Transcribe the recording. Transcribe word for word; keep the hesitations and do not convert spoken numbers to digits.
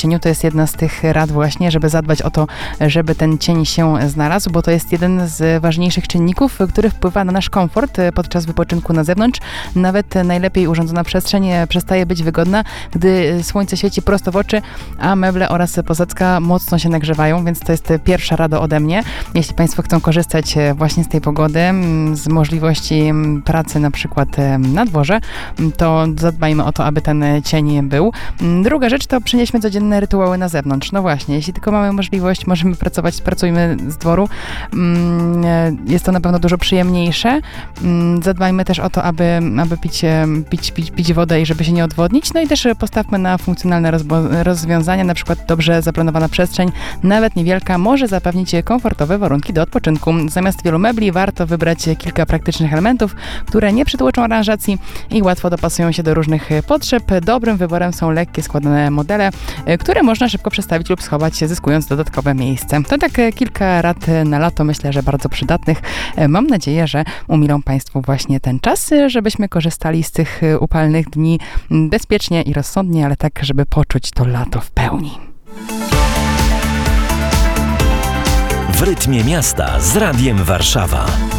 cieniu. To jest jedna z tych rad właśnie, żeby zadbać o to, żeby ten cień się znalazł, bo to jest jeden z ważniejszych czynników, który wpływa na nasz komfort podczas wypoczynku na zewnątrz. Nawet najlepiej urządzona przestrzeń przestaje być wygodna, gdy słońce świeci prosto w oczy, a meble oraz posadzka mocno się nagrzewają, więc to jest pierwsza rada ode mnie. Jeśli Państwo chcą korzystać właśnie z tej pogody, z możliwości pracy na przykład na dworze, to zadbajmy o to, aby ten cień był. Druga rzecz to przynieśmy codzienne rytuały na zewnątrz. No właśnie, jeśli tylko mamy możliwość, możemy pracować, pracujmy z dworu. Jest to na pewno dużo przyjemniejsze. Zadbajmy też o to, aby, aby pić, pić, pić, pić wodę i żeby się nie odwodnić. No i też postawmy na funkcjonalne rozbo- rozwiązania, na przykład dobrze zaplanowana przestrzeń, nawet niewielka, może zapewnić komfortowe warunki do odpoczynku. Zamiast wielu mebli warto wybrać kilka praktycznych elementów, które nie przytłoczą aranżacji i łatwo dopasują się do różnych potrzeb. Dobrym wyborem są lekkie, składane modele, które można szybko przestawić lub schować, zyskując dodatkowe miejsce. To tak kilka rad na lato, myślę, że bardzo przydatnych. Mam nadzieję, że umilą Państwu właśnie ten czas, żebyśmy korzystali z tych upalnych dni bezpiecznie i rozsądnie, ale tak, żeby poczuć to lato w pełni. W rytmie miasta z Radiem Warszawa.